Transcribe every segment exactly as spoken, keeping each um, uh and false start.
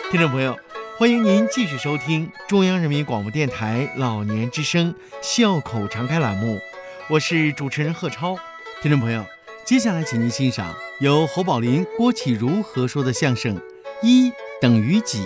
听众朋友，欢迎您继续收听中央人民广播电台老年之声笑口常开栏目，我是主持人贺超。听众朋友，接下来请您欣赏由侯宝林、郭启儒合说的相声《一等于几》。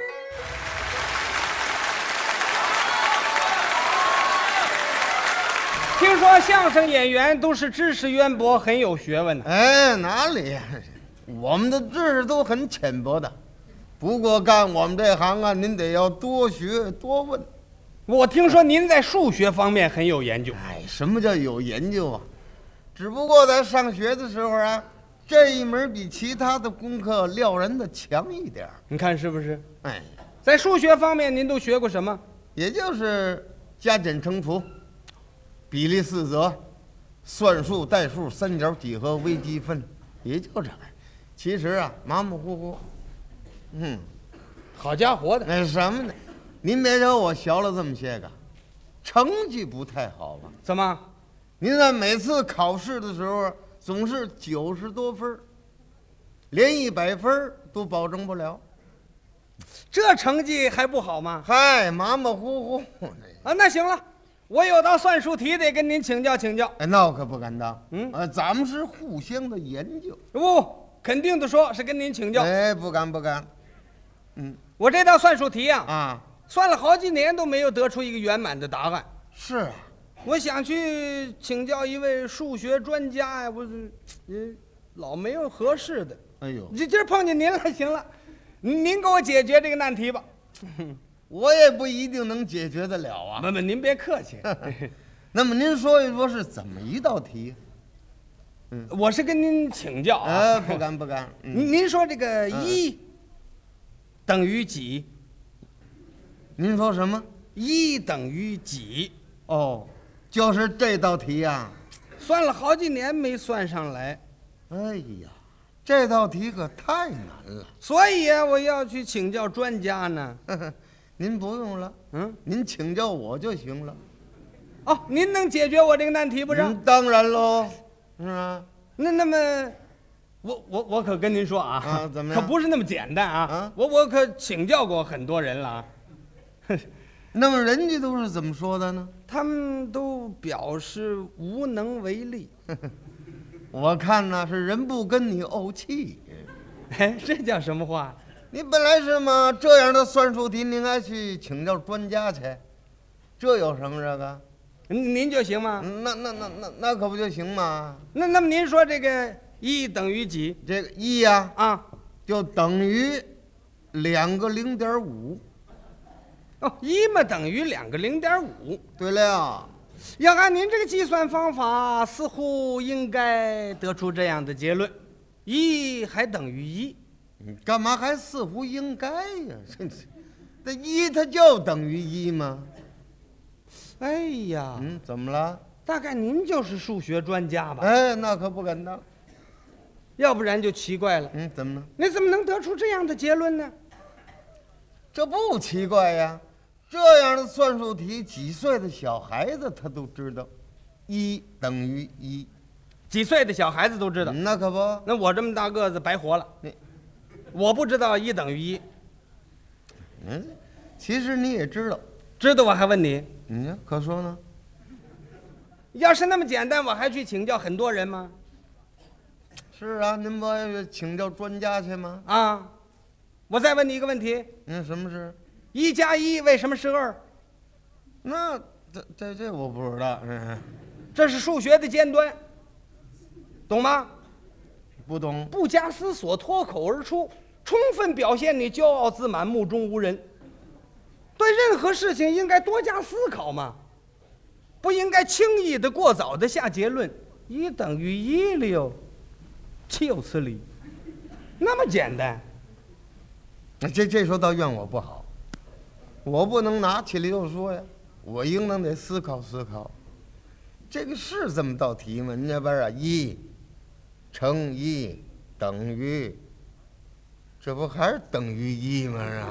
听说相声演员都是知识渊博，很有学问的。 哎，哪里呀？我们的知识都很浅薄的。不过干我们这行啊，您得要多学多问。 我听说您在数学方面很有研究。 哎，什么叫有研究啊？只不过在上学的时候啊，这一门比其他的功课料人的强一点。 你看是不是？ 哎， 在数学方面您都学过什么？ 也就是加减乘除、比例四则、算术、代数、三角几何、微积分，也就这个。其实啊，马马虎虎。嗯， 好家伙的！ 那什么呢？您别瞧我学了这么些个，成绩不太好吧？ 怎么？ 您在每次考试的时候总是九十多分，连一百分都保证不了。 这成绩还不好吗？ 嗨，马马虎虎。 啊，那行了，我有道算术题得跟您请教请教。 哎，那我可不敢当。 嗯， 呃，咱们是互相的研究。 不，肯定的说是跟您请教。 哎，不敢不敢。嗯， 我这道算术题呀、啊， 啊， 算了好几年都没有得出一个圆满的答案。 是啊， 我想去请教一位数学专家呀，我是，呃，老没有合适的。 哎呦， 这今儿碰见您了，行了，您给我解决这个难题吧。 我也不一定能解决得了啊。 不不，您别客气。 那么您说一说是怎么一道题？ 嗯，我是跟您请教啊。 呃，不敢不敢。 嗯、您您说这个一、嗯、等于几？ 您说什么？ 一等于几？ 哦，就是这道题呀、啊， 算了好几年没算上来。 哎呀，这道题可太难了， 所以啊，我要去请教专家呢。 您不用了，嗯，您请教我就行了。 哦，您能解决我这个难题不是？ 嗯、当然喽，是啊。 那那么，我我我可跟您说啊， 啊怎么样？ 可不是那么简单啊！ 啊我我可请教过很多人了啊。 那么人家都是怎么说的呢？ 他们都表示无能为力。 我看呢是人不跟你怄气。 哎，这叫什么话？ 你本来是嘛这样的算术题，您还去请教专家去，这有什么这个？ 您就行吗？ 那那那那那可不就行吗？ 那那么您说这个一等于几？ 这个一呀啊, 啊， 就等于两个零点五。 哦，一嘛等于两个零点五。 对了， 要按您这个计算方法，似乎应该得出这样的结论：一还等于一。 你干嘛还似乎应该呀？这这一它就等于一吗？ 哎呀， 嗯，怎么了？ 大概您就是数学专家吧？ 哎，那可不敢当。 要不然就奇怪了。 嗯，怎么了？ 你怎么能得出这样的结论呢？ 这不奇怪呀，这样的算术题，几岁的小孩子他都知道，一等于一。 几岁的小孩子都知道？ 嗯、那可不。 那我这么大个子白活了。 你， 我不知道一等于一。 嗯，其实你也知道。 知道我还问你？ 嗯，可说呢。 要是那么简单，我还去请教很多人吗？ 是啊，您不还请教专家去吗？ 啊，我再问你一个问题。 嗯，什么事？ 一加一为什么是二？ 那这这这我不知道。嗯， 这是数学的尖端，懂吗？ 不懂。 不加思索，脱口而出，充分表现你骄傲自满、目中无人。对任何事情应该多加思考嘛，不应该轻易的、过早的下结论。一等于一了哟，岂有此理？那么简单。 这这时候倒怨我不好，我不能拿起来就说呀，我应当得思考思考。这个是这么道题吗？你那边啊，一乘一等于，这不还是等于一吗？啊，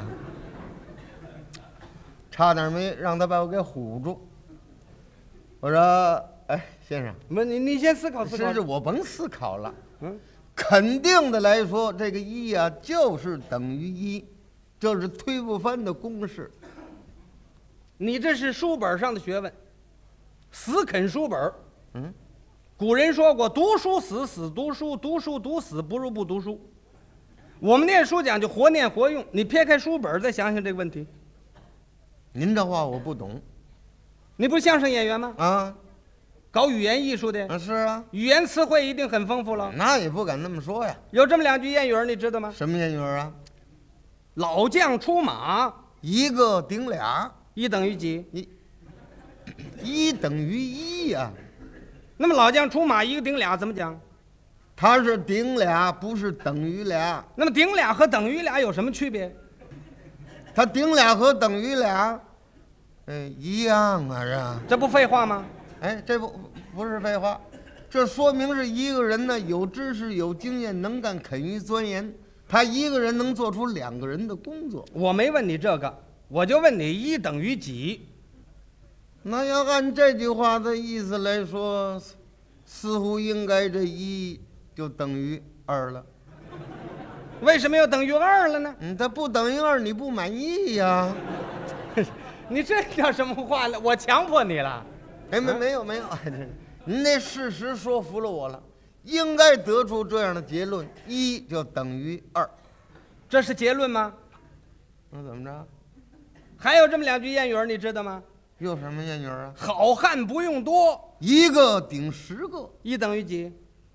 差点没让他把我给唬住。我说，哎，先生， 不，你你先思考思考。 是是，我甭思考了。 嗯， 肯定的来说，这个一呀、啊，就是等于一， 这是推不翻的公式。 你这是书本上的学问，死啃书本。 嗯， 古人说过，读书死，死读书，读书读死，不如不读书。我们念书讲究活念活用，你撇开书本再想想这个问题。 您这话我不懂。 你不是相声演员吗？ 啊， 搞语言艺术的， 啊是啊， 语言词汇一定很丰富了。 那也不敢那么说呀。 有这么两句谚语，你知道吗？ 什么谚语啊？ 老将出马， 一个顶俩， 一等于几？ 一一等于一呀、啊。 那么老将出马，一个顶俩怎么讲？ 它是顶俩，不是等于俩。 那么顶俩和等于俩有什么区别？ 它顶俩和等于俩，哎，一样啊，是。 这不废话吗？ 哎，这不不是废话，这说明是一个人呢有知识、有经验、能干、肯于钻研，他一个人能做出两个人的工作。 我没问你这个，我就问你一等于几？ 那要按这句话的意思来说，似乎应该这一就等于二了。 为什么又等于二了呢？ 嗯，它不等于二，你不满意呀？ 你这叫什么话呢？我强迫你了？ 哎，没没有没有，您那事实说服了我了，应该得出这样的结论：一就等于二。 这是结论吗？ 那怎么着？ 还有这么两句谚语，你知道吗？ 又什么谚语啊？ 好汉不用多， 一个顶十个， 一等于几？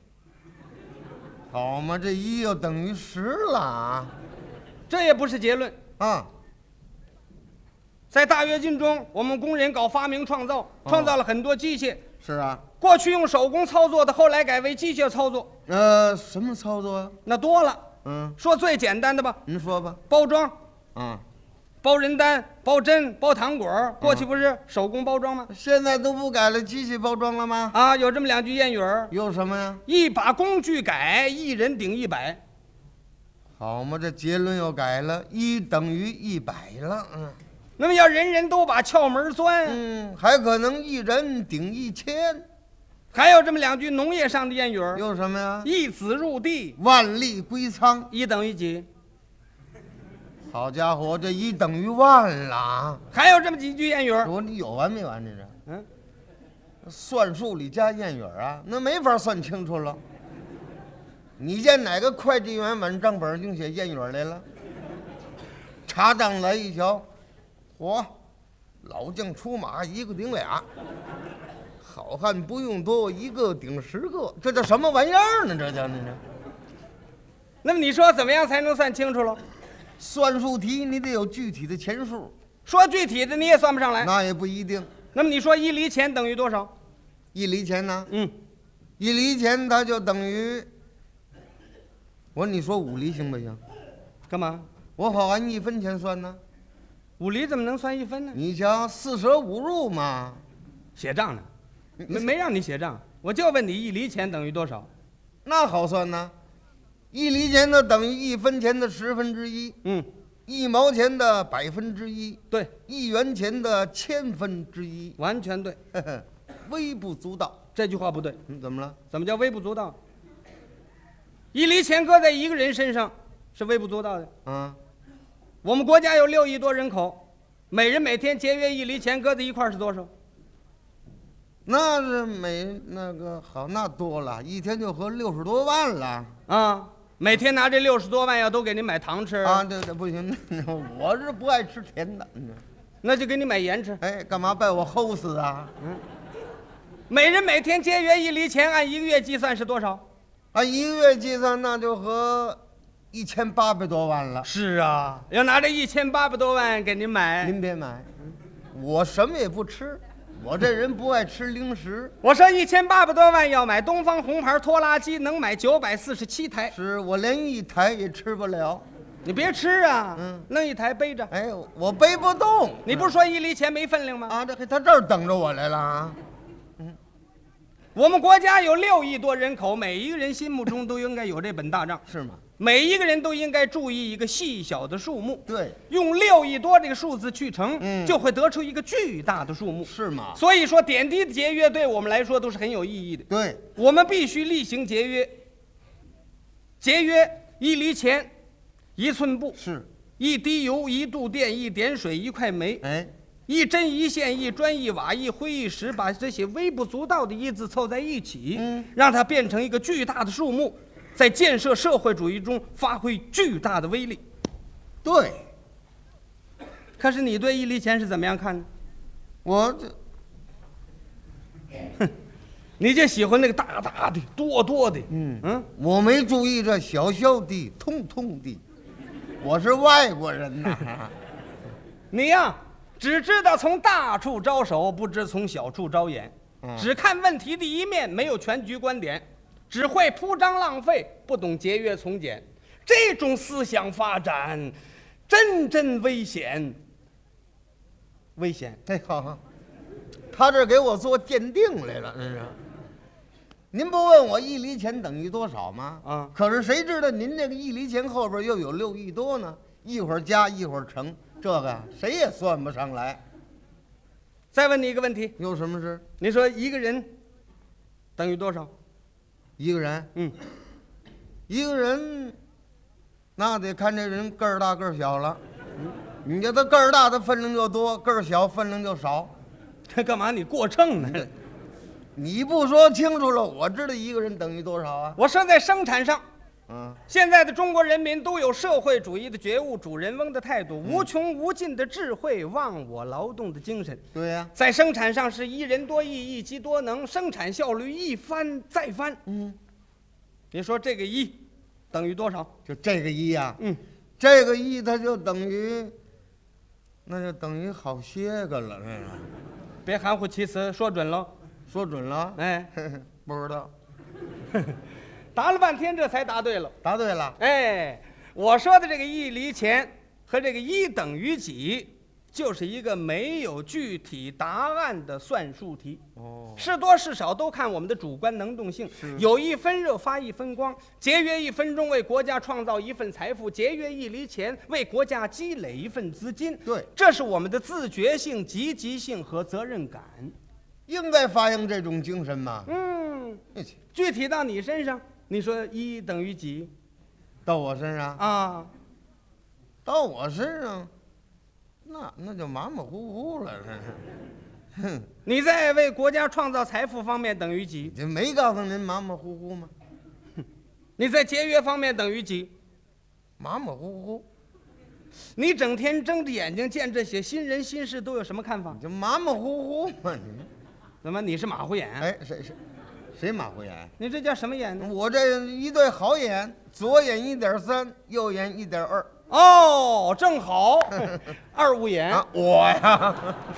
好嘛，这一又等于十了啊！ 这也不是结论。 啊， 在大跃进中，我们工人搞发明创造，创造了很多机械。 是啊。 过去用手工操作的，后来改为机械操作。 呃，什么操作啊？ 那多了。 嗯， 说最简单的吧， 您说吧。 包装。 啊， 包人丹、包针、包糖果，过去不是手工包装吗？ 现在都不改了，机器包装了吗？ 啊，有这么两句谚语。 有什么呀？ 一把工具改，一人顶一百。 好嘛，这结论又改了，一等于一百了。嗯。 那么要人人都把窍门钻， 嗯，还可能一人顶一千。 还有这么两句农业上的谚语。 有什么呀？ 一子入地， 万粒归仓。 一等于几？ 好家伙，这一等于万了。 还有这么几句谚语。 我你有完没完？这是？ 嗯， 算术里加谚语啊，那没法算清楚了。你见哪个会计员往账本上写谚语来了？查账来一瞧，嚯，老将出马，一个顶俩。好汉不用多，一个顶十个，这叫什么玩意儿呢？这叫你这。 那么你说怎么样才能算清楚了？ 算术题你得有具体的钱数， 说具体的你也算不上来。 那也不一定。 那么你说一厘钱等于多少？ 一厘钱呢？ 嗯， 一厘钱它就等于，我说你说五厘行不行？ 干嘛？ 我好按一分钱算呢。 五厘怎么能算一分呢？ 你瞧，四舍五入嘛。 写账呢？没没让你写账，我就问你一厘钱等于多少？ 那好算呢，一厘钱呢等于一分钱的十分之一， 嗯， 一毛钱的百分之一， 对， 一元钱的千分之一， 完全对。 呵呵，微不足道。 这句话不对。 嗯，怎么了？ 怎么叫微不足道？一厘钱搁在一个人身上是微不足道的。 啊， 我们国家有六亿多人口，每人每天节约一厘钱搁在一块儿是多少？ 那是每那个好，那多了，一天就合六十多万了啊！每天拿这六十多万要都给您买糖吃啊！对对，不行，我是不爱吃甜的。 那就给你买盐吃。 哎，干嘛把我齁死啊？ 嗯，每人每天节约一厘钱，按一个月计算是多少？ 按一个月计算，那就合一千八百多万了。 是啊，要拿这一千八百多万给您买， 您别买，我什么也不吃。我这人不爱吃零食。 我说一千八百多万要买东方红牌拖拉机，能买九百四十七台。 是我连一台也吃不了。 你别吃啊， 嗯， 弄一台背着。 哎，我背不动。 你不是说一厘钱没分量吗？ 啊，这他这儿等着我来了啊。 嗯，我们国家有六亿多人口，每一个人心目中都应该有这本大账， 是吗？ 每一个人都应该注意一个细小的数目， 对， 用六亿多这个数字去乘， 嗯， 就会得出一个巨大的数目， 是吗？ 所以说，点滴的节约对我们来说都是很有意义的。 对， 我们必须厉行节约，节约一厘钱，一寸布， 是一滴油，一度电，一点水，一块煤， 哎， 一针一线，一砖一瓦，一灰一石，把这些微不足道的一字凑在一起， 嗯， 让它变成一个巨大的数目，在建设社会主义中发挥巨大的威力。 对， 可是你对一厘钱是怎么样看呢？ 我这你就喜欢那个大大的、多多的， 嗯嗯， 我没注意这小小的、通通的，我是外国人呐。 你呀，只知道从大处招手，不知从小处招眼， 嗯只看问题的一面，没有全局观点，只会铺张浪费，不懂节约从简。这种思想发展，真真危险，危险。 哎，好好，他这给我做鉴定来了，这是。您不问我一厘钱等于多少吗？ 啊可是谁知道您这个一厘钱后边又有六亿多呢？一会儿加一会儿乘，这个谁也算不上来。 再问你一个问题， 有什么事？ 你说一个人等于多少？ 一个人， 嗯， 一个人，那得看这人个儿大个儿小了。你叫他个儿大的分量就多，个儿小分量就少。 这干嘛你过秤呢？ 你不说清楚了，我知道一个人等于多少啊？ 我说在生产上， 嗯， 现在的中国人民都有社会主义的觉悟、主人翁的态度、无穷无尽的智慧、忘我劳动的精神。 对呀、 在生产上是一人多义，一机多能，生产效率一翻再翻。 嗯， 你说这个一等于多少？ 就这个一呀、 嗯， 这个一它就等于，那就等于好些个了，这个别含糊其辞，说准喽。 说准了？ 哎， 不知道， 答了半天，这才答对了。 答对了。 哎，我说的这个一厘钱和这个一等于几，就是一个没有具体答案的算术题。 哦， 是多是少都看我们的主观能动性。有一分热发一分光，节约一分钟为国家创造一份财富，节约一厘钱为国家积累一份资金。 对， 这是我们的自觉性、积极性和责任感。 应该发扬这种精神嘛。 嗯， 嗯， 具体到你身上，你说一等于几到我身上， 啊？ 到我身上，那那就马马虎虎了，这是。哼， 你在为国家创造财富方面等于几？ 这没告诉您马马虎虎吗？ 你在节约方面等于几？ 马马虎虎， 你整天睁着眼睛见这些新人新事，都有什么看法你？就马马虎虎嘛你。 怎么你是马虎眼？ 哎，谁谁谁马虎眼？ 你这叫什么眼呢？ 我这一对好眼，左眼一点三，右眼一点二。 哦，正好，二五眼。 啊，我呀，